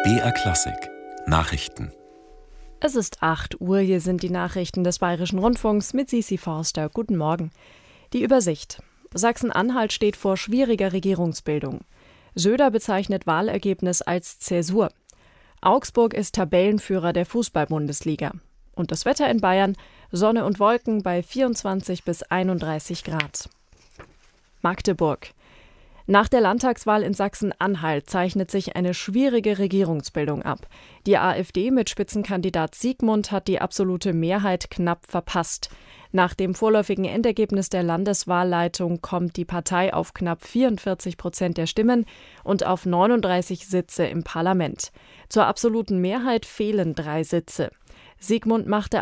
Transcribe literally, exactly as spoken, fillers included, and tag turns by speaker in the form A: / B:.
A: B R Klassik Nachrichten.
B: Es ist acht Uhr, hier sind die Nachrichten des Bayerischen Rundfunks mit Sisi Forster. Guten Morgen. Die Übersicht. Sachsen-Anhalt steht vor schwieriger Regierungsbildung. Söder bezeichnet Wahlergebnis als Zäsur. Augsburg ist Tabellenführer der Fußball-Bundesliga. Und das Wetter in Bayern: Sonne und Wolken bei vierundzwanzig bis einunddreißig Grad. Magdeburg. Nach der Landtagswahl in Sachsen-Anhalt zeichnet sich eine schwierige Regierungsbildung ab. Die AfD mit Spitzenkandidat Siegmund hat die absolute Mehrheit knapp verpasst. Nach dem vorläufigen Endergebnis der Landeswahlleitung kommt die Partei auf knapp vierundvierzig Prozent der Stimmen und auf neununddreißig Sitze im Parlament. Zur absoluten Mehrheit fehlen drei Sitze. Siegmund machte